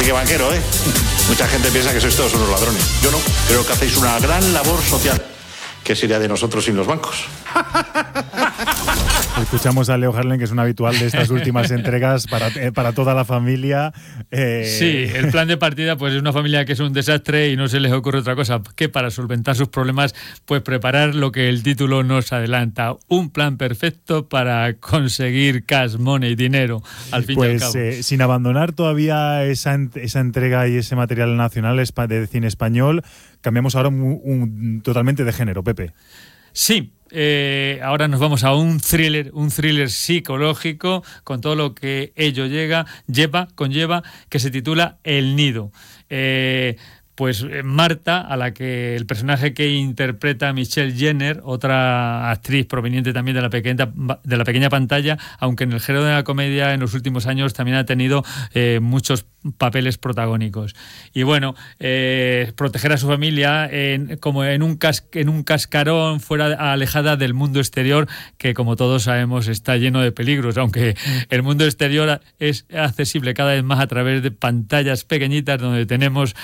Así que, banquero, mucha gente piensa que sois todos unos ladrones. Yo no, creo que hacéis una gran labor social. ¿Qué sería de nosotros sin los bancos? Escuchamos a Leo Harlem, que es un habitual de estas últimas entregas para toda la familia. Sí, el plan de partida pues es una familia que es un desastre y no se les ocurre otra cosa que para solventar sus problemas pues preparar lo que el título nos adelanta, un plan perfecto para conseguir cash money, dinero, al fin y al cabo. Sin abandonar todavía esa entrega y ese material nacional de cine español, cambiamos ahora totalmente de género, Pepe. Sí, ahora nos vamos a un thriller psicológico con todo lo que ello conlleva, que se titula El Nido. Pues Marta, a la que el personaje que interpreta Michelle Jenner, otra actriz proveniente también de la pequeña pantalla, aunque en el género de la comedia en los últimos años también ha tenido muchos papeles protagónicos. Y bueno, proteger a su familia como en un cascarón alejada del mundo exterior, que como todos sabemos está lleno de peligros, aunque el mundo exterior es accesible cada vez más a través de pantallas pequeñitas donde tenemos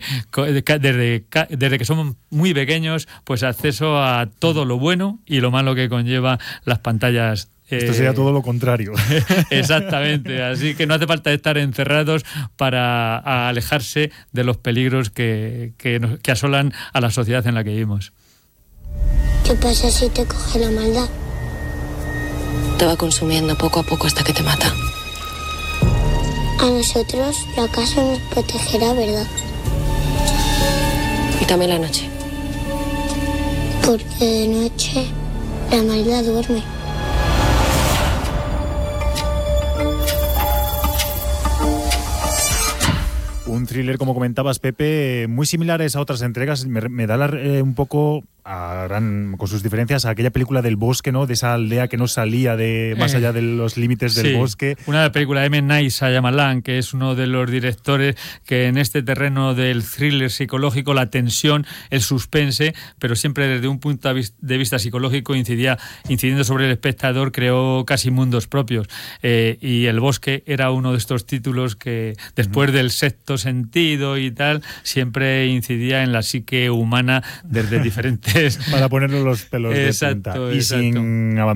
desde que somos muy pequeños pues acceso a todo lo bueno y lo malo que conlleva las pantallas. Esto sería todo lo contrario. Exactamente, así que no hace falta estar encerrados para alejarse de los peligros que asolan a la sociedad en la que vivimos. ¿Qué pasa si te coge la maldad? Te va consumiendo poco a poco hasta que te mata. A nosotros la casa nos protegerá, ¿verdad? Y también la noche. Porque de noche la maldad duerme. Un thriller, como comentabas, Pepe, muy similares a otras entregas. Me da un poco, con sus diferencias, a aquella película del bosque, ¿no? De esa aldea que no salía más allá de los límites del bosque. Una película de M. Night Shyamalan, que es uno de los directores que en este terreno del thriller psicológico, la tensión, el suspense, pero siempre desde un punto de vista psicológico, incidiendo sobre el espectador, creó casi mundos propios. Y El bosque era uno de estos títulos que, después del Sexto Sentido y tal, siempre incidía en la psique humana desde diferentes... Para ponerle los pelos de punta. Y sin abandonar